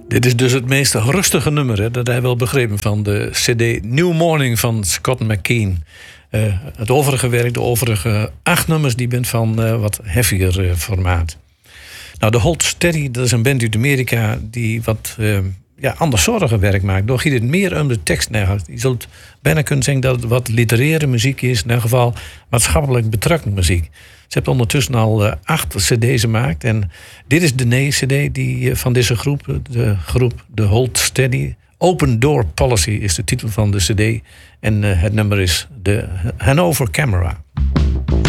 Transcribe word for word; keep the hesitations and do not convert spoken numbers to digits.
Dit is dus het meest rustige nummer, hè? Dat heb je wel begrepen, van de cd New Morning van Scott McKean. Uh, het overige werk, de overige acht nummers, die bent van uh, wat heavier uh, formaat. Nou, de Hold Steady, dat is een band uit Amerika die wat uh, ja, andersoortige werk maakt. Door het meer om de tekst naar. Je zult bijna kunnen zeggen dat het wat literaire muziek is, in ieder geval maatschappelijk betrokken muziek. Ze hebben ondertussen al uh, acht cd's gemaakt. En dit is de nee-cd die, uh, van deze groep, de groep de Hold Steady. Open Door Policy is de titel van de cd. En uh, het nummer is de Hanover Camera.